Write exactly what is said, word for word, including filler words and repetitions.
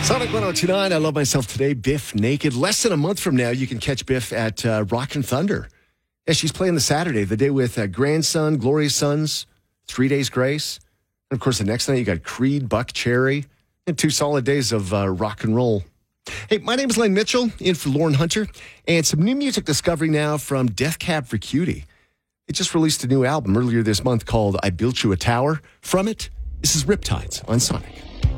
Sonic one oh two point nine, I Love Myself Today, Biff Naked. Less than a month from now, you can catch Biff at uh, Rock and Thunder. Yeah, she's playing the Saturday, the day with uh, Grandson, Glorious Sons, Three Days Grace. And, of course, the next night you got Creed, Buck Cherry, and two solid days of uh, rock and roll. Hey, my name is Len Mitchell, in for Lauren Hunter, and some new music discovery now from Death Cab for Cutie. They just released a new album earlier this month called I Built You a Tower. From it, this is Riptides on Sonic.